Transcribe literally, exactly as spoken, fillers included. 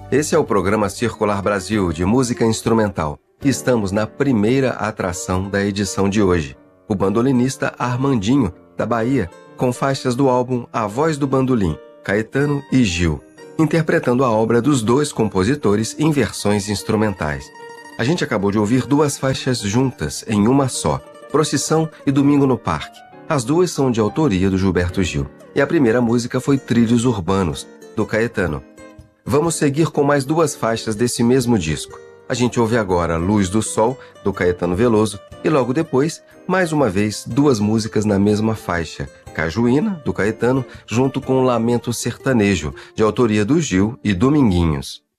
Esse é o programa Circular Brasil, de música instrumental. Estamos na primeira atração da edição de hoje. O bandolinista Armandinho, da Bahia, com faixas do álbum A Voz do Bandolim, Caetano e Gil, interpretando a obra dos dois compositores em versões instrumentais. A gente acabou de ouvir duas faixas juntas, em uma só, Procissão e Domingo no Parque. As duas são de autoria do Gilberto Gil. E a primeira música foi Trilhos Urbanos, do Caetano. Vamos seguir com mais duas faixas desse mesmo disco. A gente ouve agora Luz do Sol, do Caetano Veloso, e logo depois, mais uma vez, duas músicas na mesma faixa, Cajuína, do Caetano, junto com Lamento Sertanejo, de autoria do Gil e Dominguinhos.